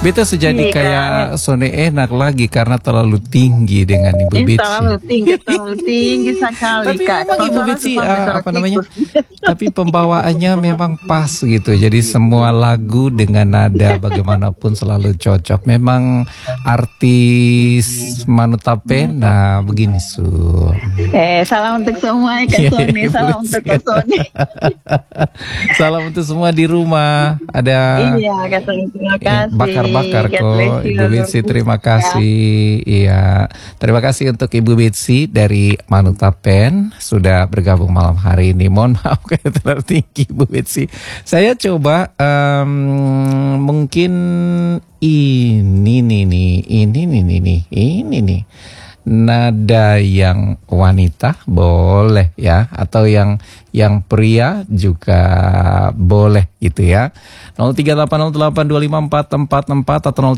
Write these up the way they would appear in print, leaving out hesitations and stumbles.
Beta sejadi Iya, kayak Sone enak lagi karena terlalu tinggi dengan Ibu ini Betsy. terlalu tinggi sekali Tapi Kak. memang Ibu Suara Betsy seperti apa namanya? tikus. Tapi pembawaannya memang pas gitu. Jadi semua lagu dengan nada bagaimanapun selalu cocok. Memang artis Manutapen. Nah, begini Su. Salam untuk semua Kak Sony. Salam untuk Kak Sony. Salam untuk semua di rumah. Ada Iya Kak Sony, terima kasih. bakar-bakar God kok bless you. Ibu Betsy, terima kasih. Iya, terima kasih untuk Ibu Betsy dari Manutapen sudah bergabung malam hari ini. Mohon maaf kayak terlalu tinggi Ibu Betsy. Saya coba mungkin ini nih. Nada yang wanita boleh ya, atau yang pria juga boleh gitu ya. 0380825444 atau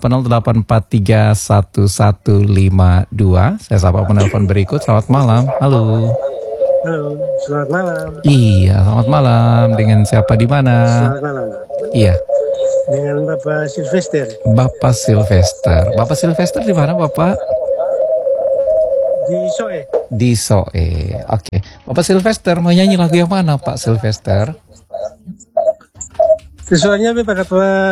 038084311152. Saya sapa penelpon berikut. Selamat malam. Halo. Halo, selamat malam. Iya, selamat malam. Dengan siapa di mana? Selamat malam. Iya. Dengan Bapak Sylvester. Bapak Sylvester. Bapak Sylvester di mana, Bapak? Di Soe. Di Soe. Oke. Bapak Sylvester mau nyanyi lagu yang mana, Pak Sylvester? Soalnya pada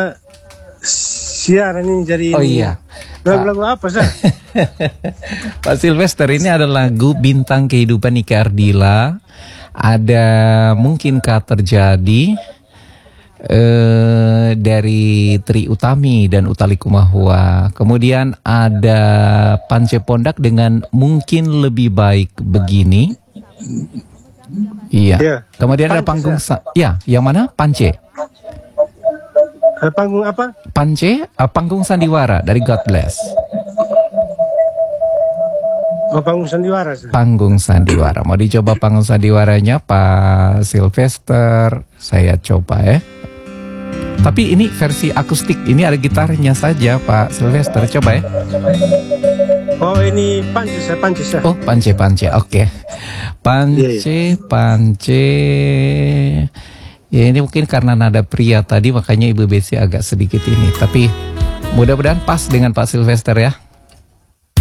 siaran ini jadi Oh iya. lagu-lagu apa sih? Pak Sylvester, ini ada lagu Bintang Kehidupan Ika Ardila. Ada Mungkinkah Terjadi dari Tri Utami dan Utha Likumahua. Kemudian ada Pance Pondak dengan Mungkin Lebih Baik Begini. Iya. Ya. Kemudian ada panggung ya, yang mana? Pance. Panggung apa? Pance, panggung Sandiwara dari God Bless. Oh, panggung Sandiwara. Panggung Sandiwara. Mau dicoba panggung Sandiwaranya Pak Sylvester? Saya coba ya. Tapi ini versi akustik, ini ada gitarnya saja Pak Sylvester, coba ya. Oh, ini Pance. Oh, Pance, oke. Pance. Ya ini mungkin karena nada pria tadi makanya Ibu Betsy agak sedikit ini. Tapi mudah-mudahan pas dengan Pak Sylvester ya.